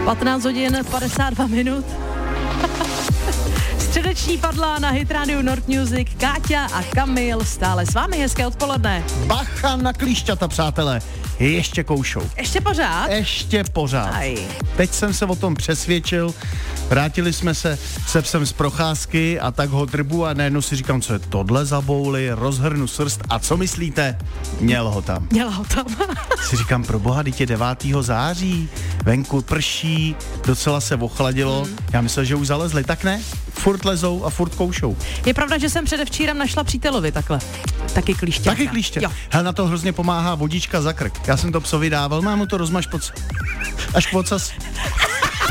15 hodin 52 minut. Středeční padla na Hit Radio Nord Music. Káťa a Kamil stále s vámi, hezké odpoledne. Bacha na klíšťata, přátelé. Ještě koušou. Ještě pořád? Ještě pořád. Aj. Teď jsem se o tom přesvědčil. Vrátili jsme se psem z procházky a tak ho drbu a najednou si říkám, co je tohle za bouly, rozhrnu srst a co myslíte? Měl ho tam. Si říkám, pro boha, teď je 9. září, venku prší, docela se ochladilo. Já myslel, že už zalezli, tak ne? Furt lezou a furt koušou. Je pravda, že jsem předevčírem našla přítelovi takhle. Taky klíště. Taky klíště. Jo. Hele, na to hrozně pomáhá vodička za krk. Já jsem to psovi dával, mám mu to rozmaž až k ocas.